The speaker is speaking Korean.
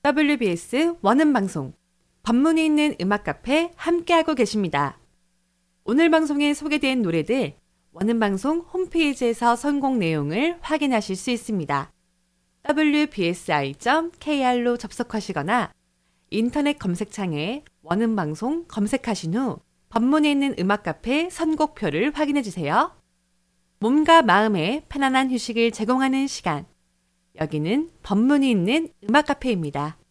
WBS 원음방송 법문이 있는 음악 카페 함께하고 계십니다. 오늘 방송에 소개된 노래들 원음방송 홈페이지에서 선곡 내용을 확인하실 수 있습니다. wbsi.kr로 접속하시거나 인터넷 검색창에 원음방송 검색하신 후 법문이 있는 음악 카페 선곡표를 확인해 주세요. 몸과 마음에 편안한 휴식을 제공하는 시간. 여기는 법문이 있는 음악 카페입니다.